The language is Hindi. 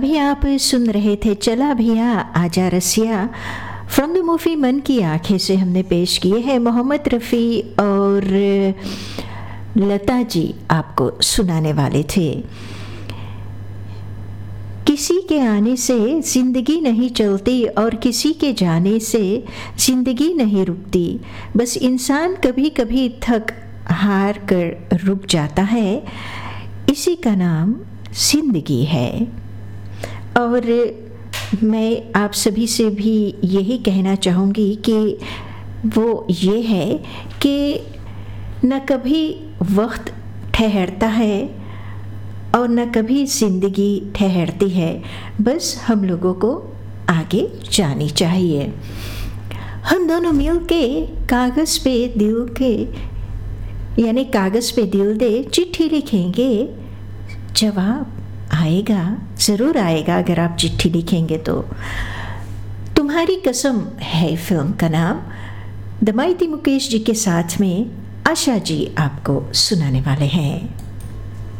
अभी आप सुन रहे थे चला भैया आजा रसिया फ्रॉम द मूवी मन की आंखें से हमने पेश किए हैं मोहम्मद रफ़ी और लता जी आपको सुनाने वाले थे। किसी के आने से ज़िंदगी नहीं चलती और किसी के जाने से ज़िंदगी नहीं रुकती, बस इंसान कभी कभी थक हार कर रुक जाता है, इसी का नाम ज़िंदगी है। और मैं आप सभी से भी यही कहना चाहूँगी कि वो ये है कि न कभी वक्त ठहरता है और न कभी ज़िंदगी ठहरती है, बस हम लोगों को आगे जानी चाहिए। हम दोनों मिल के कागज़ पे दिल के यानी कागज़ पे दिल दे चिट्ठी लिखेंगे, जवाब आएगा, ज़रूर आएगा अगर आप चिट्ठी लिखेंगे तो। तुम्हारी कसम है फिल्म का नाम। द माइटी मुकेश जी के साथ में आशा जी आपको सुनाने वाले हैं।